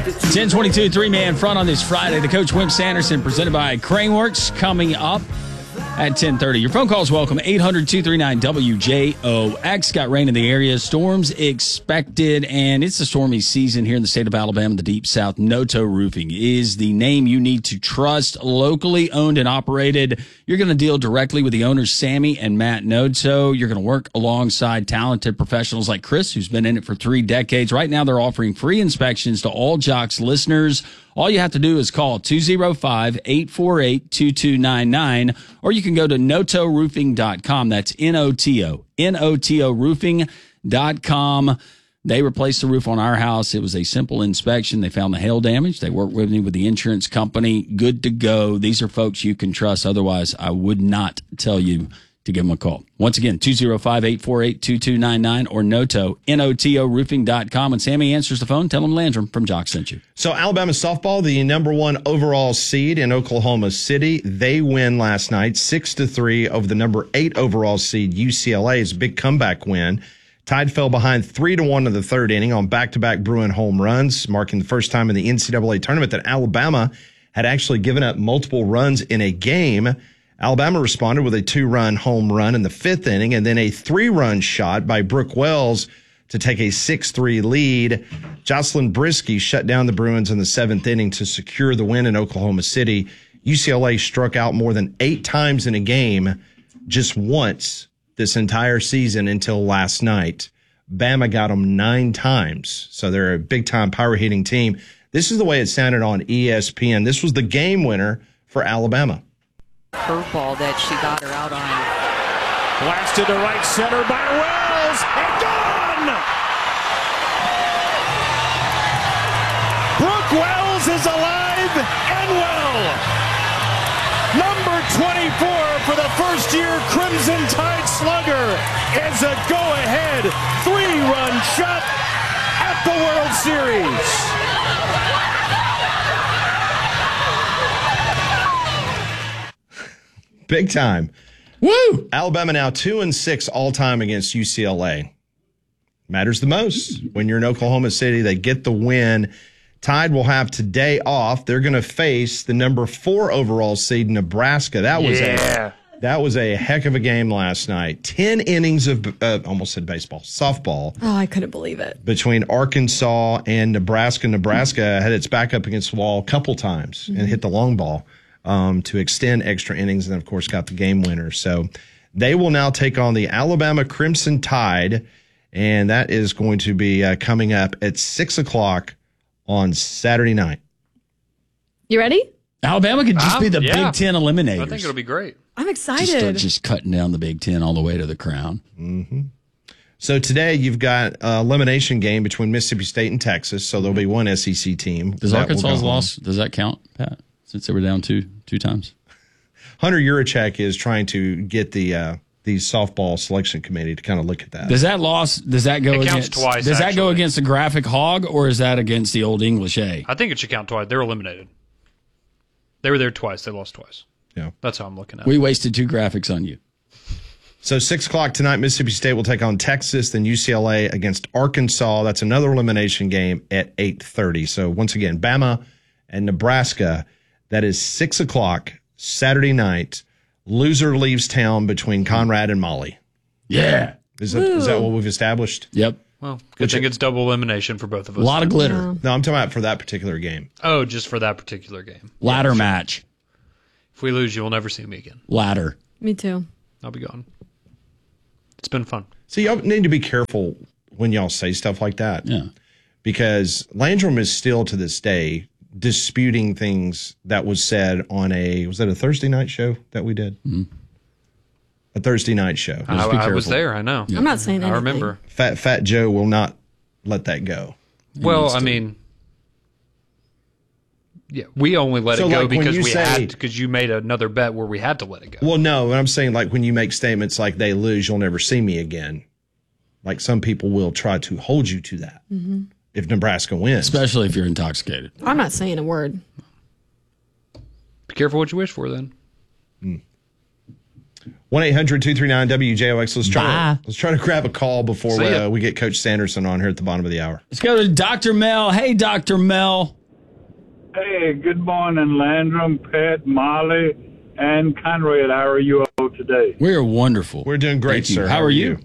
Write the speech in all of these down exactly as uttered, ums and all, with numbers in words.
ten twenty-two, three-man front on this Friday. The Coach Wimp Sanderson presented by Craneworks coming up at ten thirty. Your phone calls welcome. eight hundred, two three nine, W J O X. Got rain in the area. Storms expected, and it's a stormy season here in the state of Alabama, the Deep South. Noto Roofing is the name you need to trust. Locally owned and operated. You're going to deal directly with the owners, Sammy and Matt Noto. You're going to work alongside talented professionals like Chris, who's been in it for three decades. Right now, they're offering free inspections to all Jocks listeners. All you have to do is call two oh five, eight four eight, two two nine nine, or you can go to noto roofing dot com. That's N O T O, N O T O roofing dot com. They replaced the roof on our house. It was a simple inspection. They found the hail damage. They worked with me with the insurance company. Good to go. These are folks you can trust. Otherwise, I would not tell you to give them a call. Once again, two oh five, eight four eight, two two nine nine or Noto, N O T O roofing dot com. When Sammy answers the phone, tell him Landrum from Jock sent you. So Alabama softball, the number one overall seed in Oklahoma City, they win last night six to three over the number eight overall seed U C L A. It's a big comeback win. Tide fell behind three to one in the third inning on back-to-back Bruin home runs, marking the first time in the N C double A tournament that Alabama had actually given up multiple runs in a game. Alabama responded with a two-run home run in the fifth inning and then a three-run shot by Brooke Wells to take a six three lead. Jocelyn Brisky shut down the Bruins in the seventh inning to secure the win in Oklahoma City. U C L A struck out more than eight times in a game just once this entire season until last night. Bama got them nine times, so they're a big-time power-hitting team. This is the way it sounded on E S P N. This was the game winner for Alabama. Curveball that she got her out on. Blasted to right center by Wells, and gone! Brooke Wells is alive and well. Number twenty-four for the first-year Crimson Tide Slugger is a go-ahead three-run shot at the World Series. Big time. Woo! Alabama now two and six all time against U C L A. Matters the most when you're in Oklahoma City. They get the win. Tide will have today off. They're going to face the number four overall seed Nebraska. That was yeah. a that was a heck of a game last night. Ten innings of uh, almost said baseball, softball. Oh, I couldn't believe it. Between Arkansas and Nebraska. Nebraska had its back up against the wall a couple times mm-hmm. and hit the long ball. Um, to extend extra innings, and of course got the game winner. So they will now take on the Alabama Crimson Tide, and that is going to be uh, coming up at six o'clock on Saturday night. You ready? Alabama could just um, be the yeah. Big Ten eliminators. I think it'll be great. I'm excited. Just start just cutting down the Big Ten all the way to the crown. Mm-hmm. So today you've got an elimination game between Mississippi State and Texas, so there'll be one S E C team. Does Arkansas's loss, does that count, Pat? Since they were down two two times. Hunter Yurachek is trying to get the uh, the softball selection committee to kind of look at that. Does that loss? Does that go it against? Counts twice, does that actually. go against the Graphic Hog, or is that against the Old English A? I think it should count twice. They're eliminated. They were there twice. They lost twice. Yeah, that's how I'm looking at we it. We wasted two graphics on you. So six o'clock tonight, Mississippi State will take on Texas, then U C L A against Arkansas. That's another elimination game at eight thirty. So once again, Bama and Nebraska. That is six o'clock Saturday night. Loser leaves town between Conrad and Molly. Yeah. Is that, is that what we've established? Yep. Well, good thing it's double elimination for both of us. A lot of glitter. Yeah. No, I'm talking about for that particular game. Oh, just for that particular game. Ladder yeah, sure. match. If we lose, you will never see me again. Ladder. Me too. I'll be gone. It's been fun. So y'all need to be careful when y'all say stuff like that. Yeah. Because Landrum is still to this day disputing things that was said on a, was that a Thursday night show that we did? Mm-hmm. A Thursday night show. I, I was there. I know. I'm not saying anything. I remember. Fat Fat Joe will not let that go. Well, I mean, yeah, we only let So, it go like, when because you we say- had because you made another bet where we had to let it go. Well, no, I'm saying like when you make statements like they lose, you'll never see me again. Like some people will try to hold you to that Mm-hmm. if Nebraska wins. Especially if you're intoxicated. I'm not saying a word. Be careful what you wish for then. one eight hundred two three nine W J O X. Let's try, Bye. to, let's try to grab a call before See ya. uh, we get Coach Sanderson on here at the bottom of the hour. Let's go to Doctor Mel. Hey, Doctor Mel. Hey, good morning, Landrum, Pat, Molly, and Conrad. How are you all today? We're wonderful. We're doing great, Thank you. sir. How, are you?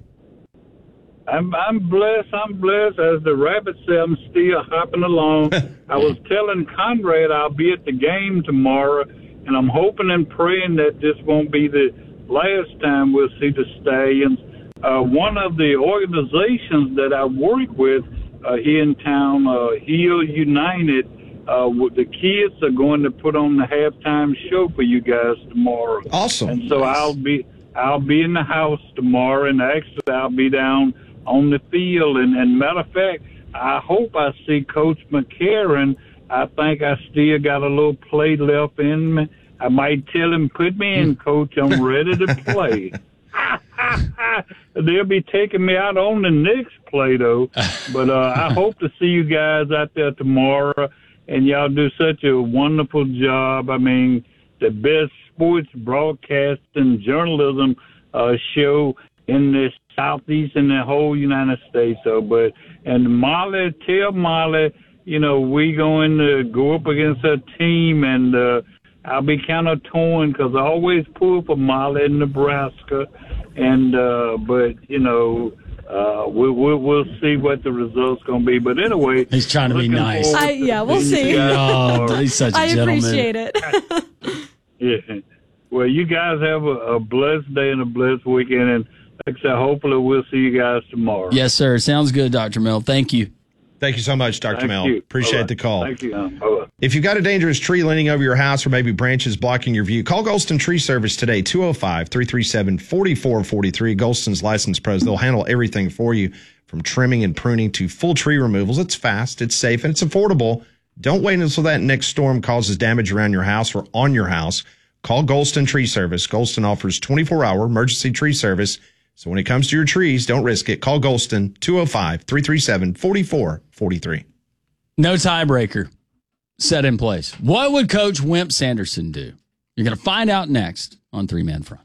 I'm I'm blessed. I'm blessed. As the rabbit said, I'm still hopping along. I was telling Conrad I'll be at the game tomorrow, and I'm hoping and praying that this won't be the last time we'll see the Stallions. Uh, one of the organizations that I work with uh, here in town, uh, Hill United, uh, with the kids are going to put on the halftime show for you guys tomorrow. Awesome. And so Nice. I'll be I'll be in the house tomorrow, and actually I'll be down on the field. And, and matter of fact, I hope I see Coach McCarron. I think I still got a little play left in me. I might tell him, put me in, Coach. I'm ready to play. They'll be taking me out on the next play, though. But uh, I hope to see you guys out there tomorrow, and y'all do such a wonderful job. I mean, the best sports broadcasting journalism uh, show in the Southeast and the whole United States. So, but and Molly, tell Molly, you know, we going to go up against a team, and uh, I'll be kind of torn because I always pull for Molly in Nebraska. And uh, but you know, uh, we'll, we'll we'll see what the results gonna be. But anyway, He's trying to be looking nice. forward I, to yeah, we'll seeing see. you guys Oh, tomorrow. he's such a I gentleman. appreciate it. Yeah. Well, you guys have a, a blessed day and a blessed weekend, and like I said, hopefully we'll see you guys tomorrow. Yes, sir. Sounds good, Doctor Mel. Thank you. Thank you so much, Doctor Thank Mel. you. Appreciate Bye-bye. the call. Thank you. Um, bye-bye. If you've got a dangerous tree leaning over your house or maybe branches blocking your view, call Golston Tree Service today, two oh five, three three seven, four four four three. Golston's licensed pros. They'll handle everything for you, from trimming and pruning to full tree removals. It's fast, it's safe, and it's affordable. Don't wait until that next storm causes damage around your house or on your house. Call Golston Tree Service. Golston offers twenty-four hour emergency tree service. So when it comes to your trees, don't risk it. Call Golston, two oh five, three three seven, four four four three. No tiebreaker set in place. What would Coach Wimp Sanderson do? You're going to find out next on Three Man Front.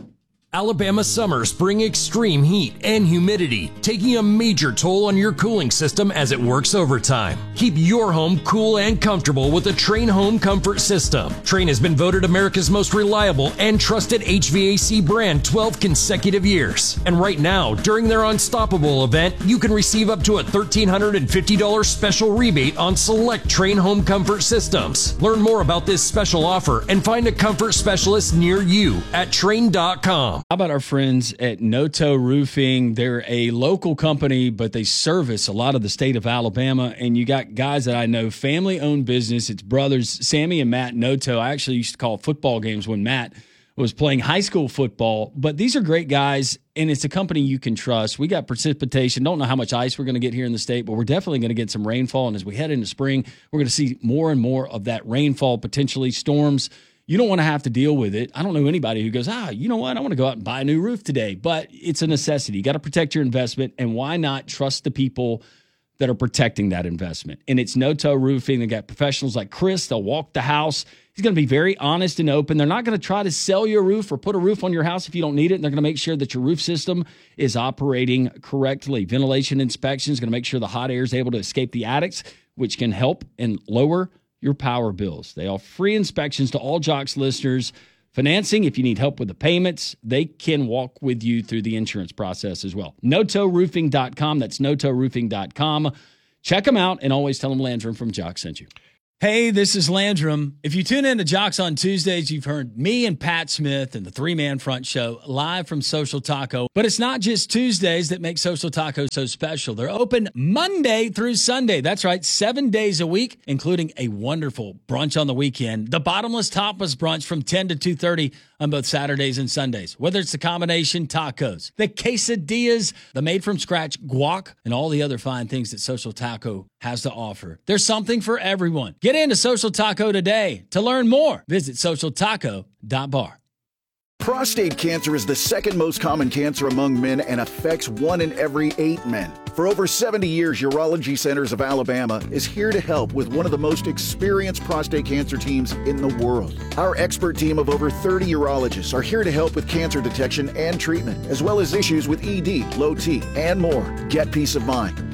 Alabama summers bring extreme heat and humidity, taking a major toll on your cooling system as it works overtime. Keep your home cool and comfortable with the Trane Home Comfort System. Trane has been voted America's most reliable and trusted H V A C brand twelve consecutive years. And right now, during their Unstoppable event, you can receive up to a one thousand three hundred fifty dollars special rebate on select Trane Home Comfort Systems. Learn more about this special offer and find a comfort specialist near you at Trane dot com. How about our friends at Noto Roofing? They're a local company, but they service a lot of the state of Alabama. And you got guys that I know, family-owned business. It's brothers, Sammy and Matt Noto. I actually used to call football games when Matt was playing high school football. But these are great guys, and it's a company you can trust. We got precipitation. Don't know how much ice we're going to get here in the state, but we're definitely going to get some rainfall. And as we head into spring, we're going to see more and more of that rainfall, potentially storms. You don't want to have to deal with it. I don't know anybody who goes, ah, you know what? I want to go out and buy a new roof today. But it's a necessity. You got to protect your investment. And why not trust the people that are protecting that investment? And it's Noto Roofing. They got professionals like Chris. They'll walk the house. He's going to be very honest and open. They're not going to try to sell you a roof or put a roof on your house if you don't need it. And they're going to make sure that your roof system is operating correctly. Ventilation inspection is going to make sure the hot air is able to escape the attics, which can help and lower your power bills. They offer free inspections to all Jocks listeners. Financing, if you need help with the payments, they can walk with you through the insurance process as well. Noto Roofing dot com. That's Noto Roofing dot com. Check them out and always tell them Landrum from Jocks sent you. Hey, this is Landrum. If you tune in to Jocks on Tuesdays, you've heard me and Pat Smith and the Three Man Front Show live from Social Taco. But it's not just Tuesdays that make Social Taco so special. They're open Monday through Sunday. That's right, seven days a week, including a wonderful brunch on the weekend. The Bottomless Tapas brunch from ten to two thirty on both Saturdays and Sundays. Whether it's the combination tacos, the quesadillas, the made-from-scratch guac, and all the other fine things that Social Taco has to offer. There's something for everyone. Get into Social Taco today. To learn more, visit social taco dot bar. Prostate cancer is the second most common cancer among men and affects one in every eight men. For over seventy years, Urology Centers of Alabama is here to help with one of the most experienced prostate cancer teams in the world. Our expert team of over thirty urologists are here to help with cancer detection and treatment, as well as issues with E D, low T, and more. Get peace of mind.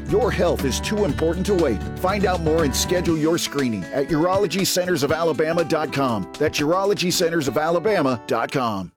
Your health is too important to wait. Find out more and schedule your screening at urology centers of alabama dot com. That's urology centers of alabama dot com.